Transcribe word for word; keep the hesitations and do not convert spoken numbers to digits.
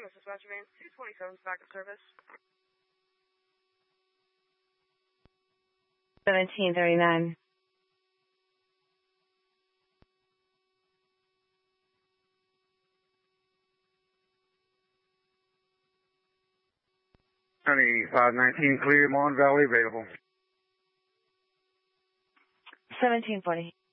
this is Dispatcher Man two twenty-seven, back in service. seventeen thirty-nine. five nineteen clear, Mon Valley available. seventeen forty.